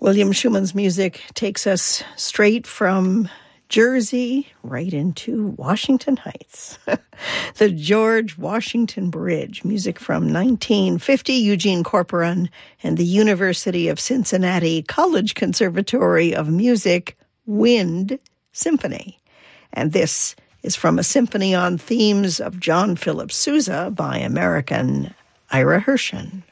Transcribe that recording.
William Schumann's music takes us straight from Jersey right into Washington Heights. The George Washington Bridge, music from 1950, Eugene Corporon and the University of Cincinnati College Conservatory of Music Wind Symphony. And this is from a symphony on themes of John Philip Sousa by American Ira Hershen.